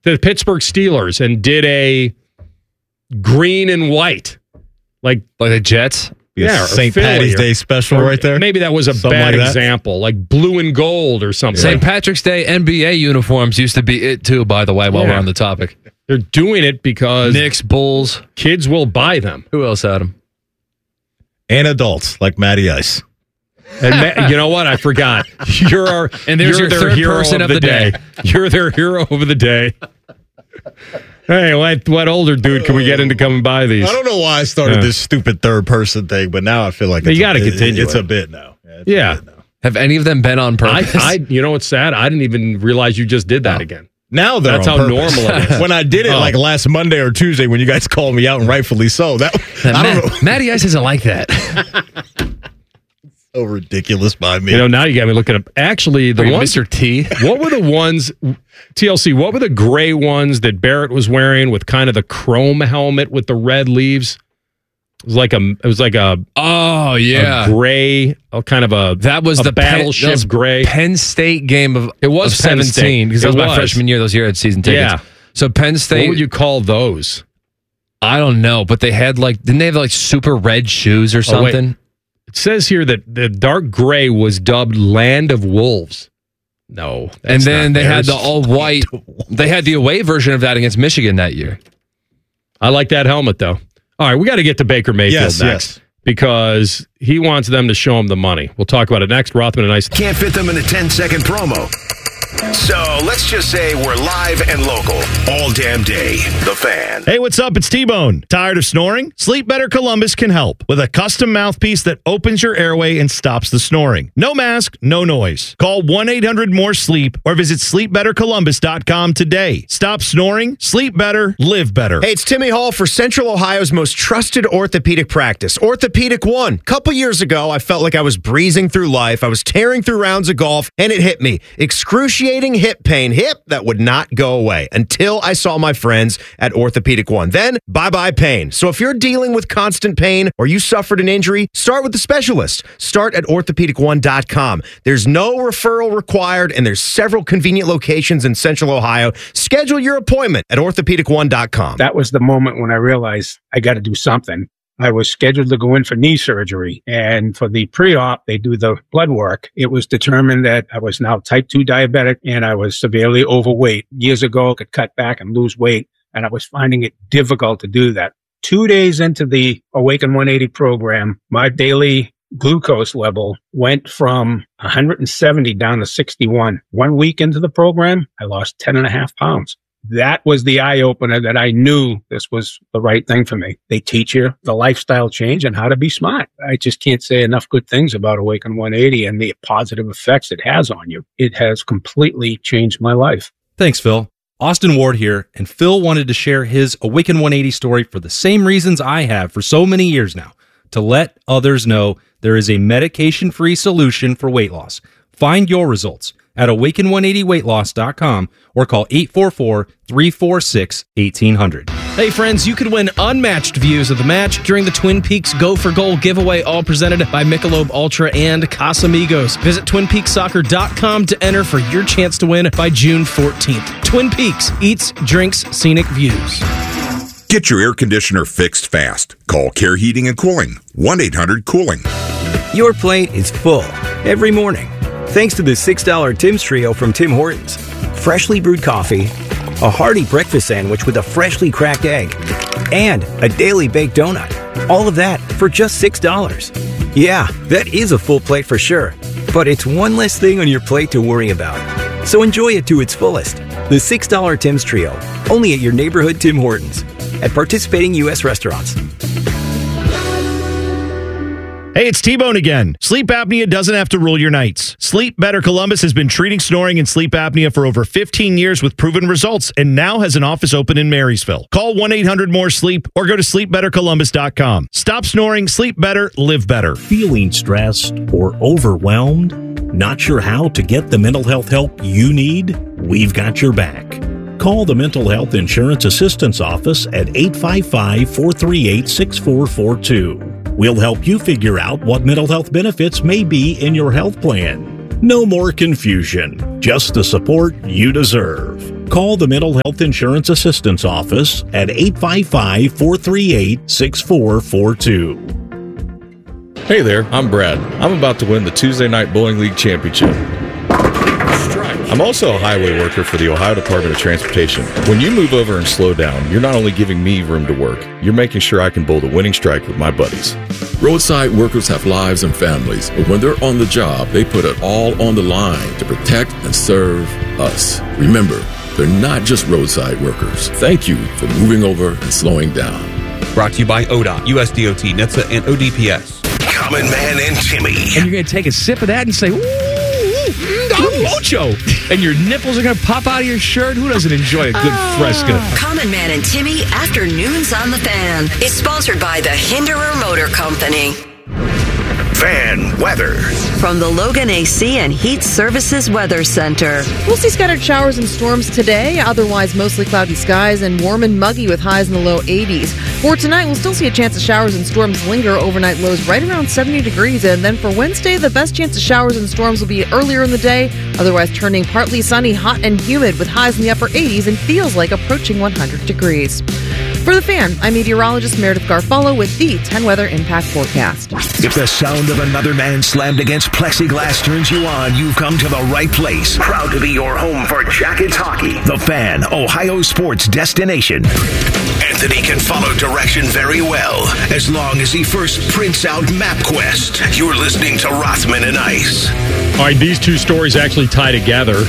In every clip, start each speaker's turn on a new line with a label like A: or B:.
A: the Pittsburgh Steelers and did a green and white, like
B: the Jets.
A: Yeah,
C: St. Patty's Day special right there.
A: Maybe that was a bad example, like blue and gold or something.
B: St. Patrick's Day NBA uniforms used to be it too, by the way, while we're on the topic.
A: They're doing it because
B: Knicks, Bulls.
A: Kids will buy them.
B: Who else had them?
C: And adults, like Matty Ice.
A: And you know what? I forgot. You're
B: there's your
A: their
B: third
A: hero
B: person
A: of the day. You're their hero of the day. Hey, what older dude can we get into coming by these?
C: I don't know why I started this stupid third person thing, but now I feel like
A: you got to continue.
C: It's a bit now.
A: Yeah.
B: Have any of them been on purpose?
A: You know what's sad? I didn't even realize you just did that again.
C: Now
A: that's how normal it is.
C: When I did it like last Monday or Tuesday, when you guys called me out, and rightfully so, I don't know.
B: Matty Ice isn't like that.
C: So ridiculous by me.
A: You know, now you got me looking up. Actually, the ones,
B: Mr. T.
A: What were the ones, TLC, what were the gray ones that Barrett was wearing with kind of the chrome helmet with the red leaves? It was like a
B: oh yeah,
A: a gray, kind of a
B: that was
A: a
B: the
A: battleship gray
B: Penn State game of
A: it was
B: of 17 because that was my freshman year. Those year I had season tickets.
A: Yeah.
B: So Penn State.
A: What would you call those?
B: I don't know, but they had didn't they have super red shoes or something?
A: It says here that the dark gray was dubbed Land of Wolves. No.
B: And then they had the all white. They had the away version of that against Michigan that year.
A: I like that helmet, though. All right, we got to get to Baker Mayfield next because he wants them to show him the money. We'll talk about it next. Rothman and Ice.
D: Can't fit them in a 10-second promo. So let's just say we're live and local all damn day. The Fan.
E: Hey, what's up? It's T-Bone. Tired of snoring? Sleep Better Columbus can help with a custom mouthpiece that opens your airway and stops the snoring. No mask, no noise. Call 1-800-MORE-SLEEP or visit sleepbettercolumbus.com today. Stop snoring, sleep better, live better.
F: Hey, it's Timmy Hall for Central Ohio's most trusted orthopedic practice, Orthopedic One. Couple years ago, I felt like I was breezing through life. I was tearing through rounds of golf, and it hit me. Excruciating hip pain, that would not go away until I saw my friends at Orthopedic One. Then, bye-bye pain. So if you're dealing with constant pain or you suffered an injury, start with the specialist. Start at orthopedic1.com. There's no referral required, and there's several convenient locations in Central Ohio. Schedule your appointment at orthopedic1.com.
G: That was the moment when I realized I got to do something. I was scheduled to go in for knee surgery, and for the pre-op, they do the blood work. It was determined that I was now type 2 diabetic and I was severely overweight. Years ago, I could cut back and lose weight, and I was finding it difficult to do that. 2 days into the Awaken 180 program, my daily glucose level went from 170 down to 61. 1 week into the program, I lost 10.5 pounds. That was the eye-opener that I knew this was the right thing for me. They teach you the lifestyle change and how to be smart. I just can't say enough good things about Awaken 180 and the positive effects it has on you. It has completely changed my life.
H: Thanks, Phil. Austin Ward here, and Phil wanted to share his Awaken 180 story for the same reasons I have for so many years now, to let others know there is a medication-free solution for weight loss. Find your results at awaken180weightloss.com or call 844-346-1800.
I: Hey friends, you could win unmatched views of the match during the Twin Peaks Go for Goal giveaway, all presented by Michelob Ultra and Casamigos. Visit TwinPeaksSoccer.com to enter for your chance to win by June 14th. Twin Peaks eats, drinks, scenic views.
J: Get your air conditioner fixed fast. Call Care Heating and Cooling, 1-800-COOLING.
K: Your plate is full every morning, thanks to the $6 Tim's Trio from Tim Hortons. Freshly brewed coffee, a hearty breakfast sandwich with a freshly cracked egg, and a daily baked donut. All of that for just $6. Yeah, that is a full plate for sure, but it's one less thing on your plate to worry about. So enjoy it to its fullest. The $6 Tim's Trio, only at your neighborhood Tim Hortons, at participating U.S. restaurants.
E: Hey, it's T-Bone again. Sleep apnea doesn't have to rule your nights. Sleep Better Columbus has been treating snoring and sleep apnea for over 15 years with proven results and now has an office open in Marysville. Call 1-800-MORE-SLEEP or go to sleepbettercolumbus.com. Stop snoring, sleep better, live better.
L: Feeling stressed or overwhelmed? Not sure how to get the mental health help you need? We've got your back. Call the Mental Health Insurance Assistance Office at 855-438-6442. We'll help you figure out what mental health benefits may be in your health plan. No more confusion, just the support you deserve. Call the Mental Health Insurance Assistance Office at 855-438-6442.
C: Hey there, I'm Brad. I'm about to win the Tuesday Night Bowling League Championship. I'm also a highway worker for the Ohio Department of Transportation. When you move over and slow down, you're not only giving me room to work, you're making sure I can bowl the winning strike with my buddies.
M: Roadside workers have lives and families, but when they're on the job, they put it all on the line to protect and serve us. Remember, they're not just roadside workers. Thank you for moving over and slowing down.
N: Brought to you by ODOT, USDOT, NHTSA, and ODPS.
D: Common Man and Timmy.
B: And you're going to take a sip of that and say, Don Mocho. And your nipples are going to pop out of your shirt. Who doesn't enjoy a good Fresca?
O: Common Man and Timmy Afternoons on the Fan is sponsored by the Hinderer Motor Company.
D: Fan weather.
O: From the Logan AC and Heat Services Weather Center.
P: We'll see scattered showers and storms today, otherwise mostly cloudy skies and warm and muggy with highs in the low 80s. For tonight, we'll still see a chance of showers and storms linger, overnight lows right around 70 degrees. And then for Wednesday, the best chance of showers and storms will be earlier in the day, otherwise turning partly sunny, hot and humid with highs in the upper 80s and feels like approaching 100 degrees. For The Fan, I'm meteorologist Meredith Garfalo with the 10 Weather Impact Forecast.
D: If the sound of another man slammed against plexiglass turns you on, you've come to the right place. Proud to be your home for Jackets hockey. The Fan, Ohio sports destination. Anthony can follow direction very well, as long as he first prints out MapQuest. You're listening to Rothman and Ice.
A: All right, these two stories actually tie together.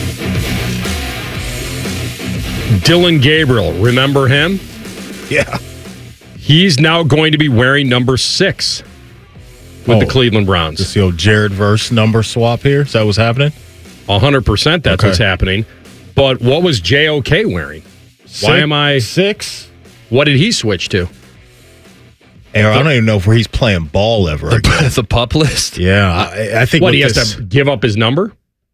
A: Dylan Gabriel, remember him?
C: Yeah.
A: He's now going to be wearing number 6 with the Cleveland Browns.
C: Just the old Jared Verse number swap here? Is that what's happening?
A: 100% that's what's happening. But what was JOK wearing? Why am I
C: 6?
A: What did he switch to?
C: I don't even know if he's playing ball ever again.
B: The pup list?
C: Yeah. I think
A: what, he has to give up his number?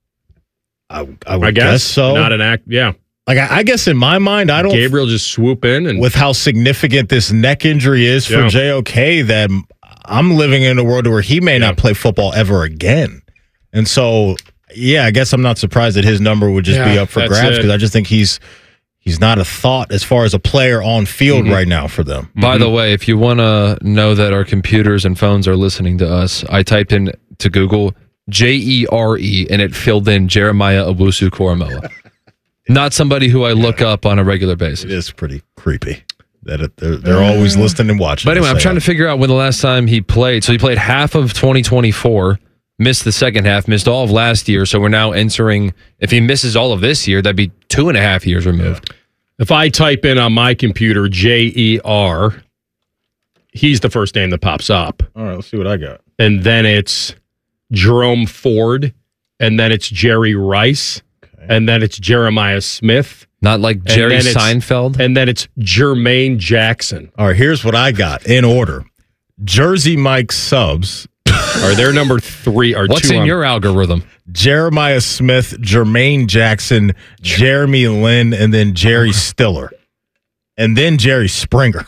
C: I would guess so.
A: Not an act, yeah.
C: Like I guess in my mind, I don't.
A: Gabriel just swoop in, and
C: with how significant this neck injury is for JOK, that I'm living in a world where he may not play football ever again. And so, yeah, I guess I'm not surprised that his number would just be up for grabs, because I just think he's not a thought as far as a player on field right now for them.
B: By the way, if you want to know that our computers and phones are listening to us, I typed in to Google Jere, and it filled in Jeremiah Owusu-Koramoah. Not somebody who I look up on a regular basis.
C: It is pretty creepy that they're always listening and watching.
B: But anyway, I'm trying to figure out when the last time he played. So he played half of 2024, missed the second half, missed all of last year. So we're now entering, if he misses all of this year, that'd be 2.5 years removed.
A: Yeah. If I type in on my computer Jer, he's the first name that pops up.
C: All right, let's see what I got.
A: And then it's Jerome Ford, and then it's Jerry Rice. And then it's Jeremiah Smith.
B: Not like Jerry Seinfeld.
A: And then it's Jermaine Jackson.
C: All right, here's what I got in order. Jersey Mike Subs.
A: Are they number 3 or 2?
B: What's in your algorithm?
C: Jeremiah Smith, Jermaine Jackson, Jeremy Lin, and then Jerry Stiller. And then Jerry Springer.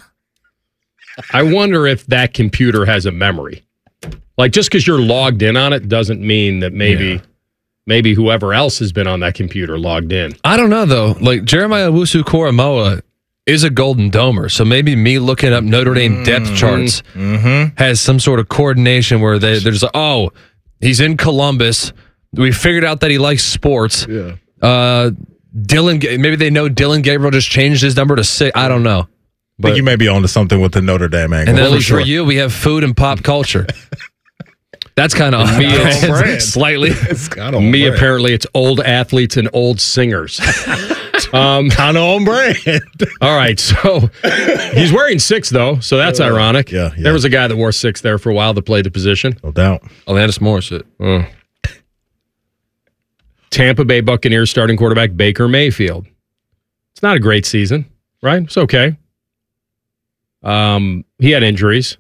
A: I wonder if that computer has a memory. Like, just because you're logged in on it doesn't mean that maybe whoever else has been on that computer logged in.
B: I don't know, though. Like, Jeremiah Owusu-Koramoah is a Golden Domer, so maybe me looking up Notre Dame depth charts has some sort of coordination where there's he's in Columbus. We figured out that he likes sports.
C: Yeah.
B: Maybe they know Dylan Gabriel just changed his number to 6. I don't know.
C: But I think you may be onto something with the Notre Dame angle.
B: And then for you, we have food and pop culture. That's kind of me slightly.
A: Me, apparently, it's old athletes and old singers.
C: Kind of on brand.
A: All right, so he's wearing 6, though, so that's ironic.
C: Yeah.
A: There was a guy that wore 6 there for a while that played the position.
C: No doubt.
B: Alanis Morissette.
A: Tampa Bay Buccaneers starting quarterback Baker Mayfield. It's not a great season, right? It's okay. He had injuries.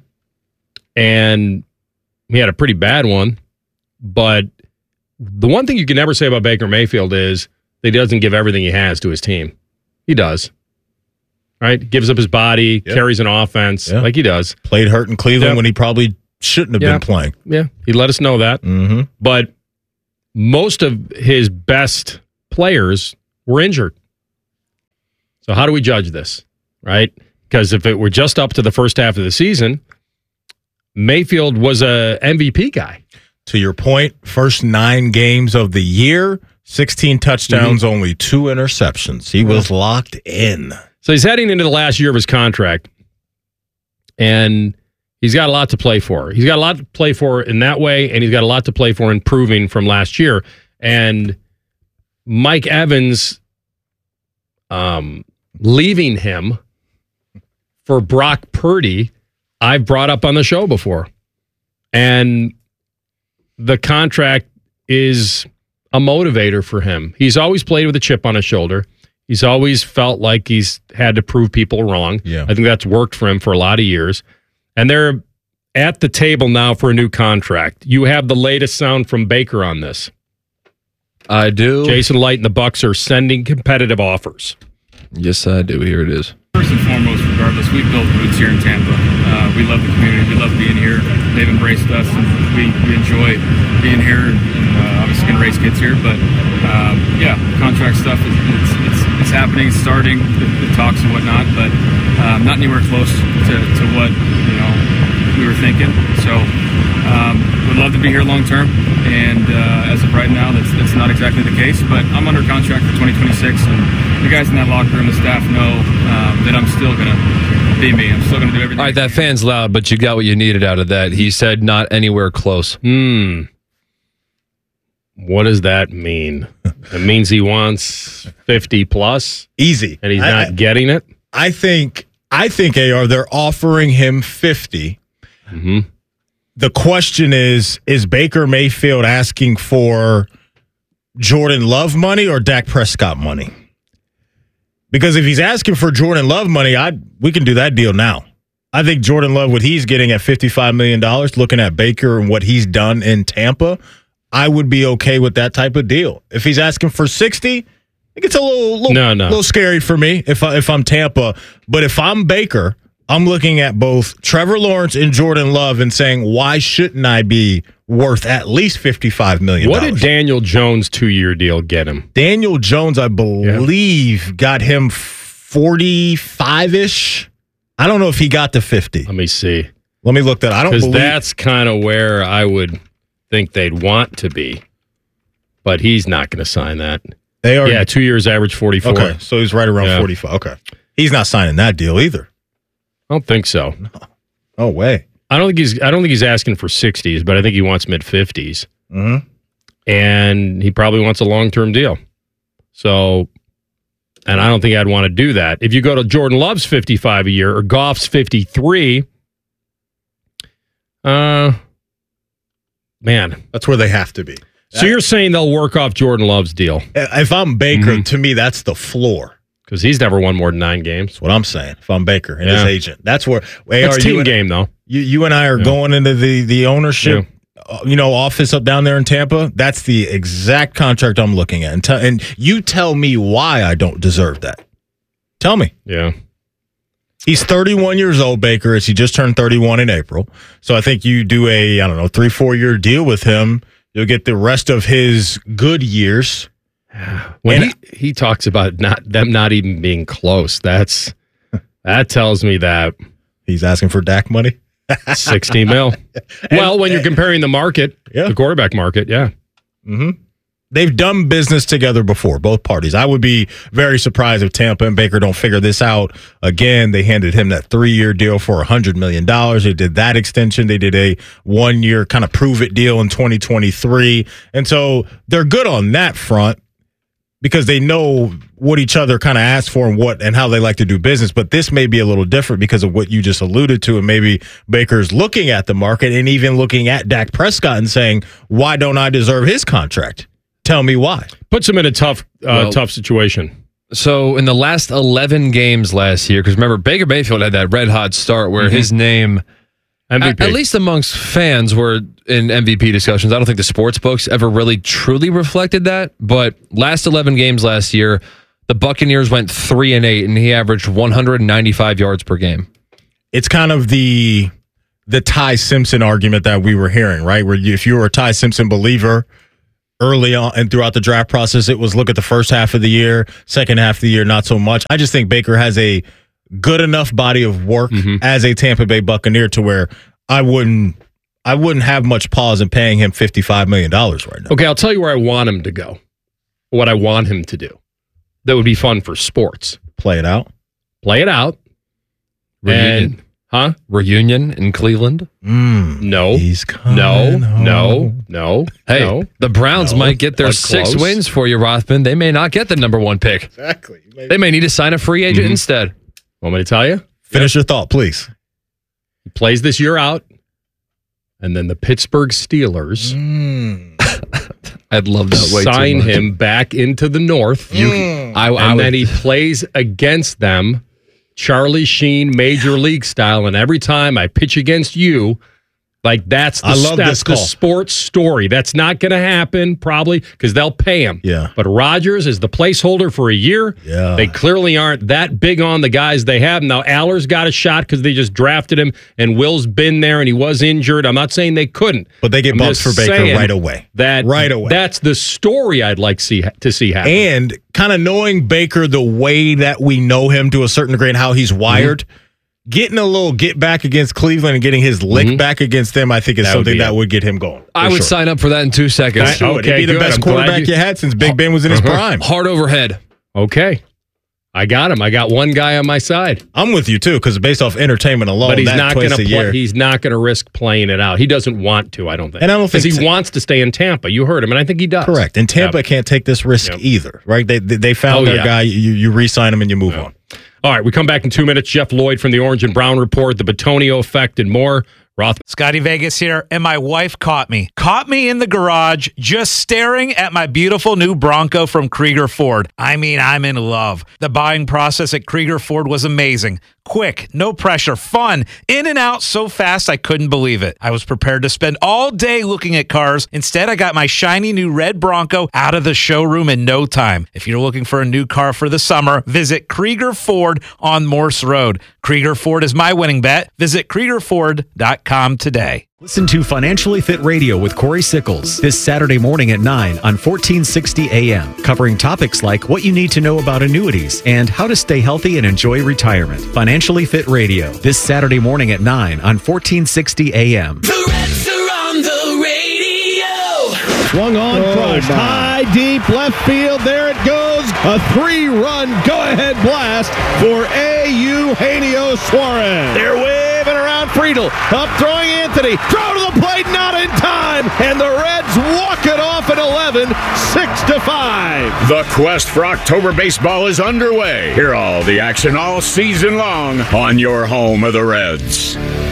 A: And he had a pretty bad one, but the one thing you can never say about Baker Mayfield is that he doesn't give everything he has to his team. He does. Right? Gives up his body, carries an offense like he does.
C: Played hurt in Cleveland when he probably shouldn't have been playing.
A: Yeah, he let us know that. But most of his best players were injured. So how do we judge this, right? Because if it were just up to the first half of the season, Mayfield was a MVP guy.
C: To your point, first 9 games of the year, 16 touchdowns, only 2 interceptions. He was locked in.
A: So he's heading into the last year of his contract, and he's got a lot to play for. He's got a lot to play for in that way, and he's got a lot to play for improving from last year. And Mike Evans leaving him for Brock Purdy, I've brought up on the show before. And the contract is a motivator for him. He's always played with a chip on his shoulder. He's always felt like he's had to prove people wrong.
C: Yeah.
A: I think that's worked for him for a lot of years. And they're at the table now for a new contract. You have the latest sound from Baker on this.
B: I do.
A: Jason Light and the Bucs are sending competitive offers.
B: Yes, I do. Here it is.
Q: First and foremost, regardless, we've built roots here in Tampa. We love the community. We love being here. They've embraced us, and we enjoy being here. And obviously, going to raise kids here. But yeah, contract stuff it's happening, it's starting, the talks and whatnot. But not anywhere close to what we were thinking. So would love to be here long term. And as of right now, that's not exactly the case. But I'm under contract for 2026, and the guys in that locker room, the staff know that I'm still going to be me. I'm still going to do everything.
B: All right, that fan's loud, but you got what you needed out of that. He said not anywhere close.
A: What does that mean? It means he wants 50 plus?
C: Easy.
A: And he's not getting it?
C: I think AR, they're offering him 50.
A: Mm-hmm.
C: The question is Baker Mayfield asking for Jordan Love money or Dak Prescott money? Because if he's asking for Jordan Love money, we can do that deal now. I think Jordan Love, what he's getting at $55 million, looking at Baker and what he's done in Tampa, I would be okay with that type of deal. If he's asking for 60, I think it's a little scary for me if I'm Tampa. But if I'm Baker, I'm looking at both Trevor Lawrence and Jordan Love and saying, why shouldn't I be worth at least $55 million?
A: What did Daniel Jones' 2-year deal get him?
C: Daniel Jones, I believe, got him 45-ish. I don't know if he got to 50.
A: Let me see.
C: Let me look that. I don't believe
A: that's kind of where I would think they'd want to be. But he's not going to sign that.
C: They are.
A: Yeah, 2 years average 44.
C: Okay, so he's right around 45. Okay. He's not signing that deal either.
A: I don't think so.
C: No way.
A: I don't think he's asking for 60s, but I think he wants mid 50s.
C: Mm-hmm.
A: And he probably wants a long-term deal. So, and I don't think I'd want to do that. If you go to Jordan Love's 55 a year or Goff's 53, man,
C: that's where they have to be.
A: So you're saying they'll work off Jordan Love's deal?
C: If I'm Baker, to me, that's the floor.
A: Because he's never won more than 9 games.
C: That's what I'm saying. If I'm Baker and his agent, that's where
A: it's team game though.
C: You and I are going into the ownership, office up down there in Tampa. That's the exact contract I'm looking at, and you tell me why I don't deserve that. Tell me.
A: Yeah.
C: He's 31 years old, Baker, as he just turned 31 in April. So I think you do a 3-4 year deal with him. You'll get the rest of his good years.
A: When he talks about them not even being close, that tells me that
C: he's asking for Dak money.
A: 60 mil. Well, when you're comparing the market, the quarterback market,
C: Mm-hmm. They've done business together before, both parties. I would be very surprised if Tampa and Baker don't figure this out. Again, they handed him that 3-year deal for $100 million. They did that extension. They did a 1-year kind of prove-it deal in 2023. And so they're good on that front because they know what each other kind of asked for and how they like to do business. But this may be a little different because of what you just alluded to. And maybe Baker's looking at the market and even looking at Dak Prescott and saying, why don't I deserve his contract? Tell me why.
A: Puts him in a tough situation.
B: So in the last 11 games last year, because remember, Baker Mayfield had that red-hot start where his name,
A: MVP.
B: At least amongst fans, were in MVP discussions. I don't think the sports books ever really truly reflected that. But last 11 games last year, the Buccaneers went 3-8, and he averaged 195 yards per game.
C: It's kind of the Ty Simpson argument that we were hearing, right? Where if you were a Ty Simpson believer early on and throughout the draft process, it was look at the first half of the year, second half of the year, not so much. I just think Baker has a good enough body of work as a Tampa Bay Buccaneer to where I wouldn't have much pause in paying him $55 million right now.
A: Okay, I'll tell you where I want him to go. What I want him to do. That would be fun for sports.
C: Play it out.
B: Reunion. Reunion in Cleveland?
A: No.
C: He's coming
A: No.
B: Hey, the Browns might get their 6 wins for you, Rothman. They may not get the number 1 pick.
C: Exactly.
B: They may need to sign a free agent instead.
A: Want me to tell you?
C: Finish your thought, please.
A: He plays this year out, and then the Pittsburgh Steelers
B: I'd love that way
A: sign
B: too much.
A: him back into the North. And then he plays against them, Charlie Sheen, Major League style, and every time I pitch against you, like that's the sports story. That's not going to happen probably because they'll pay him.
C: Yeah.
A: But Rodgers is the placeholder for a year.
C: Yeah.
A: They clearly aren't that big on the guys they have. Now, Aller's got a shot because they just drafted him, and Will's been there, and he was injured. I'm not saying they couldn't.
C: But they get bumped for Baker right away. Right away.
A: That's the story I'd like to see happen.
C: And kind of knowing Baker the way that we know him to a certain degree and how he's wired, getting a little get back against Cleveland and getting his lick back against them, I think is something that would get him going.
B: I would sign up for that in 2 seconds.
C: It'd be the best quarterback you had since Big Ben was in his prime.
B: Hard overhead.
A: Okay. I got him. I got one guy on my side.
C: I'm with you too, because based off entertainment alone,
A: but he's not going to
C: play.
A: He's not going to risk playing it out. He doesn't want to. I don't think.
C: And I don't think
A: because he wants to stay in Tampa. You heard him, and I think he does.
C: Correct. And Tampa can't take this risk either, right? They found their guy. You re-sign him and you move on.
A: All right, we come back in 2 minutes. Jeff Lloyd from the Orange and Brown Report, the Batonio effect, and more.
R: Scotty Vegas here, and my wife caught me in the garage just staring at my beautiful new Bronco from Krieger Ford. I mean, I'm in love. The buying process at Krieger Ford was amazing. Quick, no pressure, fun, in and out so fast I couldn't believe it. I was prepared to spend all day looking at cars. Instead, I got my shiny new red Bronco out of the showroom in no time. If you're looking for a new car for the summer, visit Krieger Ford on Morse Road. Krieger Ford is my winning bet. Visit KriegerFord.com today.
S: Listen to Financially Fit Radio with Corey Sickles this Saturday morning at 9 on 1460 AM, covering topics like what you need to know about annuities and how to stay healthy and enjoy retirement. Financially Fit Radio this Saturday morning at 9 on 1460 AM.
T: The Reds are on the radio.
E: Swung on, crushed, high, deep, left field. There it goes. A 3-run go-ahead blast for Eugenio Suarez. They're waving around Friedel. Up throwing Anthony. Throw to the plate, not in time. And the Reds walk it off at 11, 6-5.
U: The quest for October baseball is underway. Hear all the action all season long on your home of the Reds.